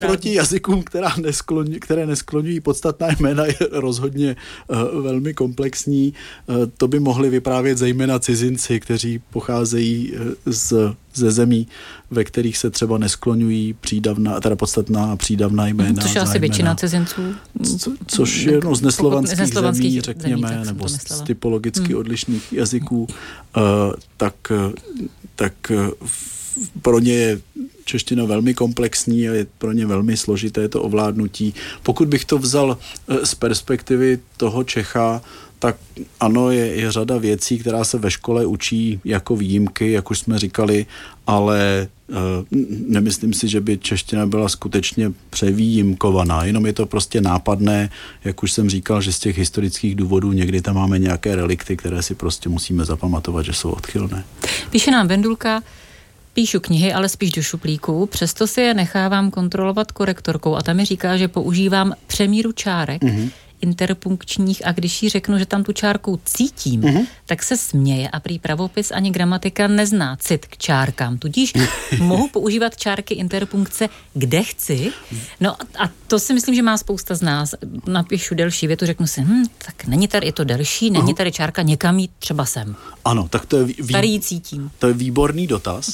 proti jazykům, které neskloňují podstatná jména, je rozhodně velmi komplexní. To by mohli vyprávět zejména cizinci, kteří pocházejí ze zemí, ve kterých se třeba neskloňují podstatná a přídavná jména. Což je asi většina cizinců. Což je z neslovanských zemí, řekněme, nebo z typologicky odlišných jazyků, tak pro ně je čeština velmi komplexní a je pro ně velmi složité to ovládnutí. Pokud bych to vzal z perspektivy toho Čecha, tak ano, je řada věcí, která se ve škole učí jako výjimky, jak už jsme říkali, ale nemyslím si, že by čeština byla skutečně převýjimkovaná, jenom je to prostě nápadné, jak už jsem říkal, že z těch historických důvodů někdy tam máme nějaké relikty, které si prostě musíme zapamatovat, že jsou odchylné. Píše nám Vendulka: píšu knihy, ale spíš do šuplíku, přesto si je nechávám kontrolovat korektorkou a ta mi říká, že používám přemíru čárek, interpunkčních, a když jí řeknu, že tam tu čárku cítím, tak se směje a prý pravopis ani gramatika nezná cit k čárkám. Tudíž mohu používat čárky interpunkce kde chci. No a to si myslím, že má spousta z nás. Napíšu delší větu, řeknu si, tak není tady, je to delší, není tady čárka, někam jít třeba sem. Ano, tak to je tady ji cítím. To je výborný dotaz.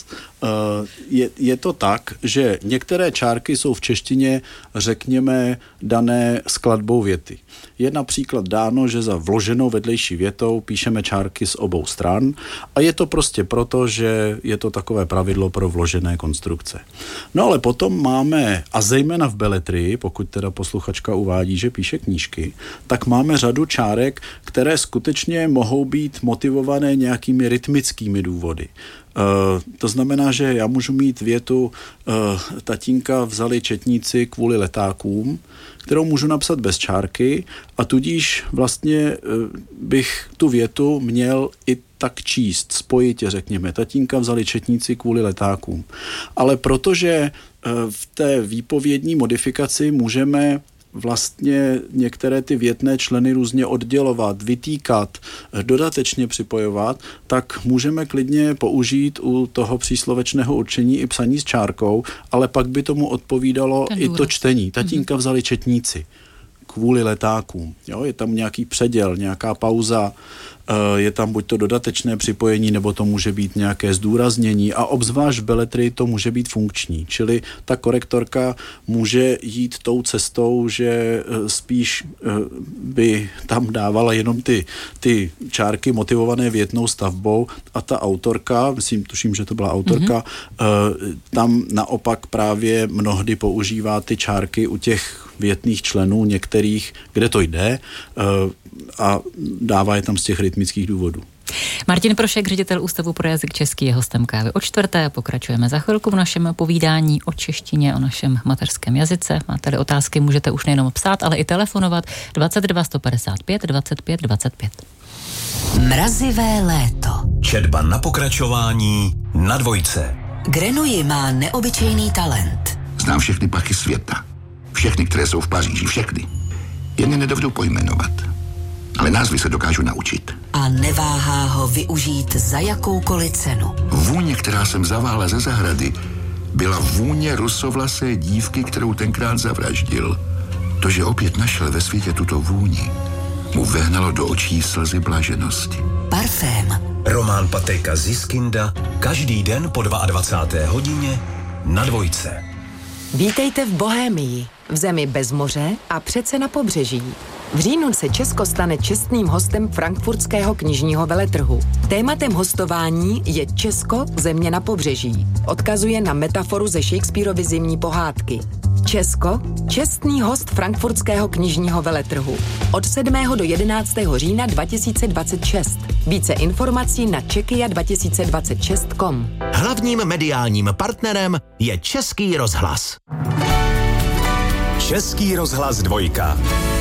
Je to tak, že některé čárky jsou v češtině, řekněme, dané skladbou věty. Je například dáno, že za vloženou vedlejší větou píšeme čárky z obou stran a je to prostě proto, že je to takové pravidlo pro vložené konstrukce. No ale potom máme, a zejména v beletrii, pokud teda posluchačka uvádí, že píše knížky, tak máme řadu čárek, které skutečně mohou být motivované nějakými rytmickými důvody. To znamená, že já můžu mít větu tatínka vzali četníci kvůli letákům, kterou můžu napsat bez čárky a tudíž vlastně bych tu větu měl i tak číst, spojitě řekněme. Tatínka vzali četníci kvůli letákům. Ale protože v té výpovědní modifikaci můžeme vlastně některé ty větné členy různě oddělovat, vytýkat, dodatečně připojovat, tak můžeme klidně použít u toho příslovečného určení i psaní s čárkou, ale pak by tomu odpovídalo i to čtení. Tatínka vzali četníci kvůli letákům. Jo? Je tam nějaký předěl, nějaká pauza, je tam buď to dodatečné připojení, nebo to může být nějaké zdůraznění a obzvlášť v beletrii to může být funkční. Čili ta korektorka může jít tou cestou, že spíš by tam dávala jenom ty čárky motivované větnou stavbou a ta autorka, tuším, že to byla autorka, tam naopak právě mnohdy používá ty čárky u těch větných členů některých, kde to jde, a dává je tam z těch rytmických důvodů. Martin Prošek, ředitel Ústavu pro jazyk český, je hostem Kávy o čtvrté. Pokračujeme za chvilku v našem povídání o češtině, o našem mateřském jazyce. Máte-li otázky, můžete už nejenom psát, ale i telefonovat 22 155 25 25. Mrazivé léto. Četba na pokračování na Dvojce. Grenouille má neobyčejný talent. Znám všechny pachy světa. Všechny, které jsou v Paříži, všechny. Jen je nedovedu pojmenovat. Ale názvy se dokážu naučit. A neváhá ho využít za jakoukoliv cenu. Vůně, která jsem zavála ze zahrady, byla vůně rusovlasé dívky, kterou tenkrát zavraždil. To, že opět našel ve světě tuto vůni, mu vehnalo do očí slzy blaženosti. Parfém. Román Patrika Ziskinda každý den po 22. hodině na Dvojce. Vítejte v Bohémii, v zemi bez moře a přece na pobřeží. V říjnu se Česko stane čestným hostem frankfurtského knižního veletrhu. Tématem hostování je Česko, země na pobřeží. Odkazuje na metaforu ze Shakespearovy zimní pohádky. Česko, čestný host frankfurtského knižního veletrhu. Od 7. do 11. října 2026. Více informací na czekia2026.com. Hlavním mediálním partnerem je Český rozhlas. Český rozhlas Dvojka.